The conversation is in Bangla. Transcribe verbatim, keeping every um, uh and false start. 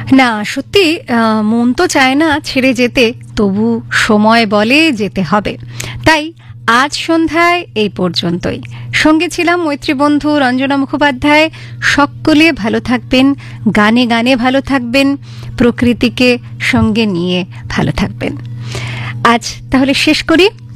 না সত্যি আহ, মন তো চায় না ছেড়ে যেতে, তবু সময় বলে যেতে হবে। তাই আজ সন্ধ্যায় এই পর্যন্তই। সঙ্গে ছিলাম মৈত্রী বন্ধু রঞ্জনা মুখোপাধ্যায়। সকলে ভালো থাকবেন, গানে গানে ভালো থাকবেন, প্রকৃতিকে সঙ্গে নিয়ে ভালো থাকবেন। আজ তাহলে শেষ করি।